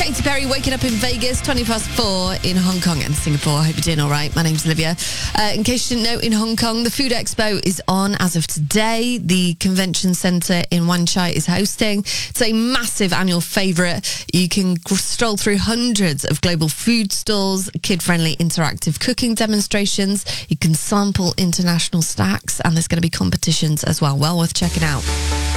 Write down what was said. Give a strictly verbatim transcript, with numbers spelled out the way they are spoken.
Katy Perry waking up in Vegas, twenty past four in Hong Kong and Singapore. I hope you're doing all right. My name's Olivia. Uh, in case you didn't know, in Hong Kong, the Food Expo is on as of today. The convention centre in Wan Chai is hosting. It's a massive annual favourite. You can g- stroll through hundreds of global food stalls, kid-friendly interactive cooking demonstrations. You can sample international snacks, and there's going to be competitions as well. Well worth checking out.